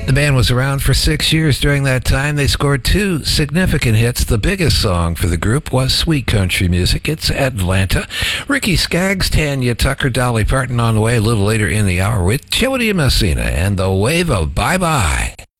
The band was around for 6 years. During that time, they scored 2 significant hits. The biggest song for the group was Sweet Country Music. It's Atlanta. Ricky Skaggs, Tanya Tucker, Dolly Parton on the way a little later in the hour with Jody Messina and the wave of Bye Bye.